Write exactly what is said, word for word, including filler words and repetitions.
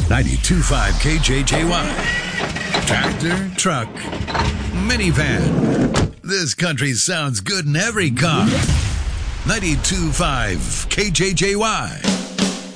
ninety-two point five K J J Y. Tractor, truck, minivan. This country sounds good in every car. ninety-two point five K J J Y.